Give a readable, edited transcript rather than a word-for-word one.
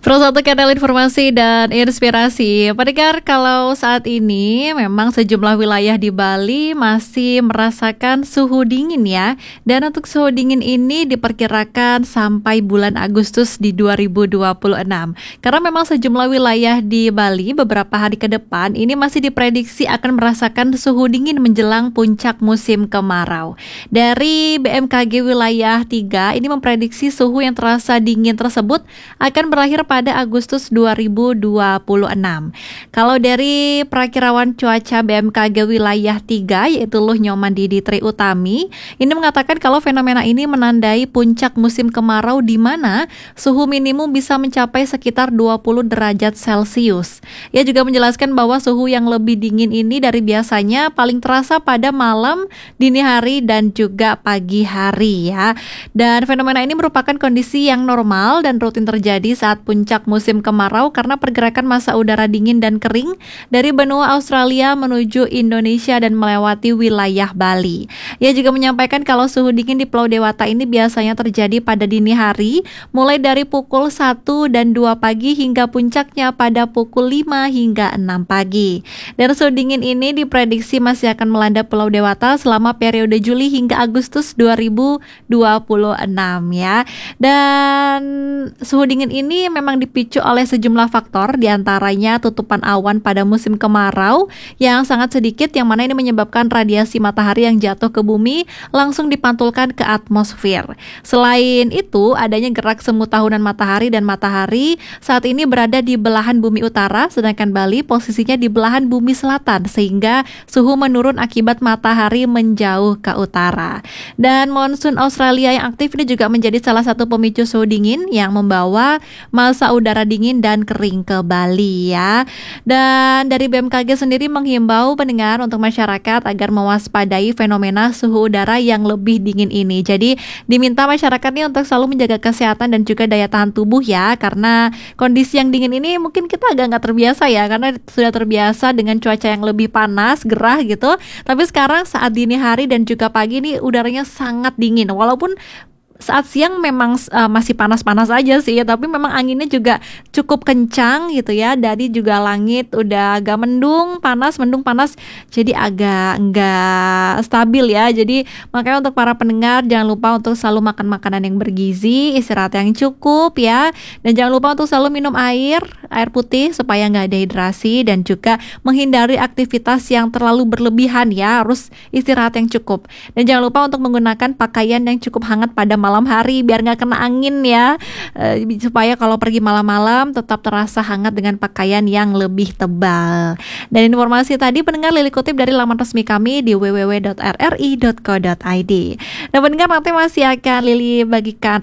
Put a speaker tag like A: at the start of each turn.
A: Salah satu kanal informasi dan inspirasi. Pendengar, kalau saat ini memang sejumlah wilayah di Bali masih merasakan suhu dingin ya. Dan untuk suhu dingin ini diperkirakan sampai bulan Agustus di 2026. Karena memang sejumlah wilayah di Bali beberapa hari ke depan ini masih diprediksi akan merasakan suhu dingin menjelang puncak musim kemarau. Dari BMKG wilayah 3 ini memprediksi suhu yang terasa dingin tersebut akan berakhir pada Agustus 2026. Kalau dari Prakirawan Cuaca BMKG wilayah 3 yaitu Luh Nyoman Didi Tri Utami, ini mengatakan kalau fenomena ini menandai puncak musim kemarau di mana suhu minimum bisa mencapai sekitar 20 derajat Celcius. Ia juga menjelaskan bahwa suhu yang lebih dingin ini dari biasanya paling terasa pada malam, dini hari dan juga pagi hari ya. Dan fenomena ini merupakan kondisi yang normal dan rutin terjadi saat puncak musim kemarau karena pergerakan massa udara dingin dan kering dari benua Australia menuju Indonesia dan melewati wilayah Bali. Ia juga menyampaikan kalau suhu dingin di Pulau Dewata ini biasanya terjadi pada dini hari mulai dari pukul 1 dan 2 pagi hingga puncaknya pada pukul 5 hingga 6 pagi. Dan suhu dingin ini diprediksi masih akan melanda Pulau Dewata selama periode Juli hingga Agustus 2026 ya. Dan suhu dingin ini memang dipicu oleh sejumlah faktor, diantaranya tutupan awan pada musim kemarau yang sangat sedikit, yang mana ini menyebabkan radiasi matahari yang jatuh ke bumi langsung dipantulkan ke atmosfer. Selain itu, adanya gerak semu tahunan matahari dan matahari saat ini berada di belahan bumi utara, sedangkan Bali posisinya di belahan bumi selatan, sehingga suhu menurun akibat matahari menjauh ke utara. Dan monsun Australia yang aktif ini juga menjadi salah satu pemicu suhu dingin yang membawa massa udara dingin dan kering ke Bali ya. Dan dari BMKG sendiri menghimbau pendengar untuk masyarakat agar mewaspadai fenomena suhu udara yang lebih dingin ini. Jadi diminta masyarakat ini untuk selalu menjaga kesehatan dan juga daya tahan tubuh ya, karena kondisi yang dingin ini mungkin kita agak nggak terbiasa ya, karena sudah terbiasa dengan cuaca yang lebih panas, gerah gitu. Tapi sekarang saat dini hari dan juga pagi ini udaranya sangat dingin, walaupun saat siang memang masih panas-panas aja sih, tapi memang anginnya juga cukup kencang gitu ya. Dari juga langit udah agak mendung panas, jadi agak enggak stabil ya. Jadi makanya untuk para pendengar jangan lupa untuk selalu makan makanan yang bergizi, istirahat yang cukup ya. Dan jangan lupa untuk selalu minum air putih supaya nggak dehidrasi, dan juga menghindari aktivitas yang terlalu berlebihan ya. Harus istirahat yang cukup. Dan jangan lupa untuk menggunakan pakaian yang cukup hangat pada malam hari biar nggak kena angin ya, supaya kalau pergi malam-malam tetap terasa hangat dengan pakaian yang lebih tebal. Dan informasi tadi pendengar Lili kutip dari laman resmi kami di www.rri.co.id. Nah pendengar, nanti masih akan Lili bagikan